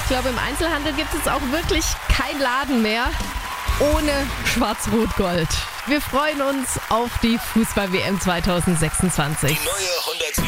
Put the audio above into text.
glaube, im Einzelhandel gibt es auch wirklich keinen Laden mehr ohne Schwarz-Rot-Gold. Wir freuen uns auf die Fußball-WM 2026. Die neue